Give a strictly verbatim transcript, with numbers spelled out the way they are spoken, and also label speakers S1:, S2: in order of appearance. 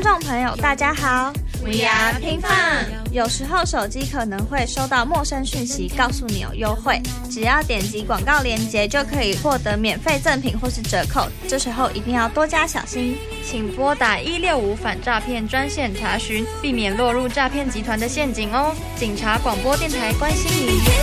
S1: 众朋友大家好，
S2: We are Pink Fun。
S1: 有时候手机可能会收到陌生讯息告诉你有优惠，只要点击广告链接就可以获得免费赠品或是折扣，这时候一定要多加小心，
S2: 请拨打一六五反诈骗专线查询，避免落入诈骗集团的陷阱哦。警察广播电台关心您。